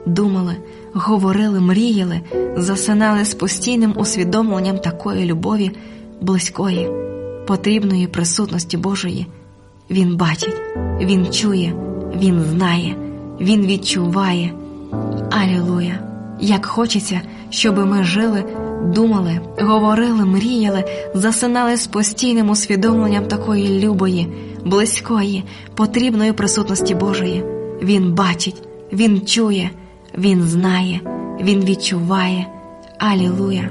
думали, говорили, мріяли, засинали з постійним усвідомленням такої любові, близької, потрібної присутності Божої. Він бачить, Він чує, Він знає, Він відчуває. Алілуя! Як хочеться, щоб ми жили, думали, говорили, мріяли, засинали з постійним усвідомленням такої любої, близької, потрібної присутності Божої. Він бачить, Він чує, Він знає, Він відчуває. Алілуя!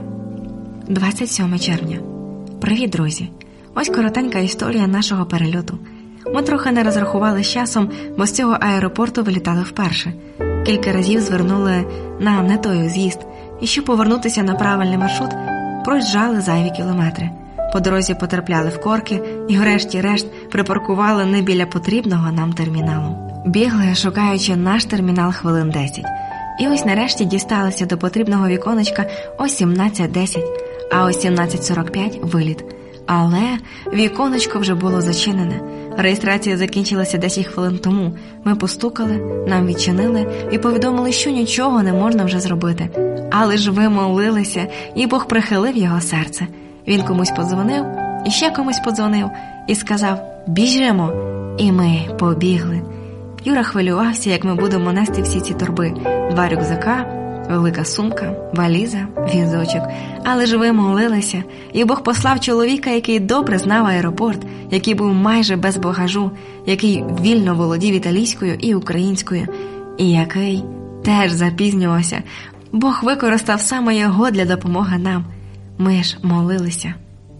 27 червня. Привіт, друзі! Ось коротенька історія нашого перельоту. Ми трохи не розрахували з часом, бо з цього аеропорту вилітали вперше. Кілька разів звернули на не той з'їзд, і щоб повернутися на правильний маршрут, проїжджали зайві кілометри. По дорозі потрапляли в корки і врешті-решт припаркували не біля потрібного нам терміналу. Бігли, шукаючи наш термінал хвилин 10. І ось нарешті дісталися до потрібного віконечка о 17:10, а о 17:45 виліт. Але віконечко вже було зачинене. Реєстрація закінчилася 10 хвилин тому. Ми постукали, нам відчинили і повідомили, що нічого не можна вже зробити. Але ж ви молилися, і Бог прихилив його серце. Він комусь подзвонив, і ще комусь подзвонив, і сказав: «Біжимо!» І ми побігли. Юра хвилювався, як ми будемо нести всі ці торби. 2 рюкзака, велика сумка, валіза, візочок. Але ж ви молилися, і Бог послав чоловіка, який добре знав аеропорт, який був майже без багажу, який вільно володів італійською і українською, і який теж запізнювався. Бог використав саме його для допомоги нам. Ми ж молилися.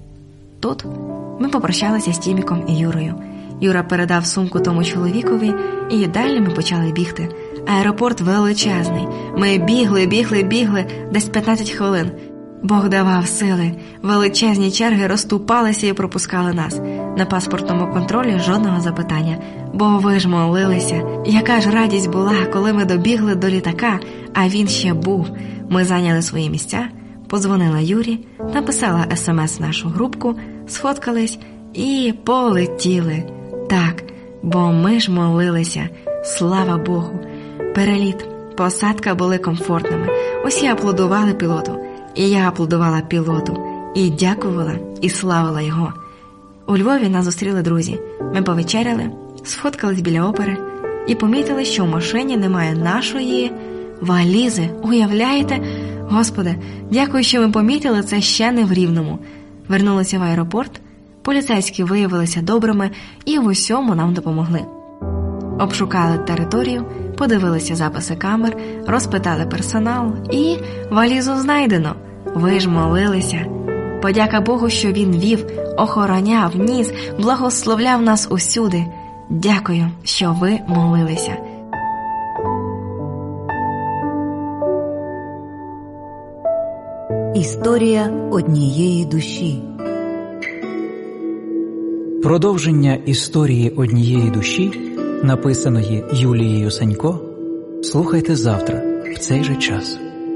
Тут ми попрощалися з Тіміком і Юрою. Юра передав сумку тому чоловікові, і далі ми почали бігти. Аеропорт величезний. Ми бігли, десь 15 хвилин. Бог давав сили. Величезні черги розступалися і пропускали нас. На паспортному контролі жодного запитання. Бо ви ж молилися. Яка ж радість була, коли ми добігли до літака, а він ще був. Ми зайняли свої місця, подзвонила Юрі, написала смс в нашу групку, сфоткались і полетіли. Так, бо ми ж молилися. Слава Богу! Переліт, посадка були комфортними. Усі аплодували пілоту. І я аплодувала пілоту. І дякувала, і славила його. У Львові нас зустріли друзі. Ми повечеряли, сфоткались біля опери і помітили, що в машині немає нашої валізи. Уявляєте? Господи, дякую, що ми помітили це ще не в Рівному. Вернулися в аеропорт, поліцейські виявилися добрими і в усьому нам допомогли. Обшукали територію, подивилися записи камер, розпитали персонал і валізу знайдено. Ви ж молилися. Подяка Богу, що Він вів, охороняв, ніс, благословляв нас усюди. Дякую, що ви молилися. Історія однієї душі. Продовження історії однієї душі, написаної Юлією Санько, слухайте завтра в цей же час.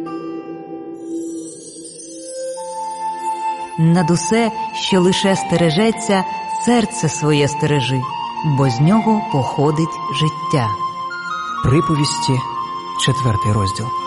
Над усе, що лише стережеться, серце своє стережи, бо з нього походить життя. Приповісті, 4 розділ.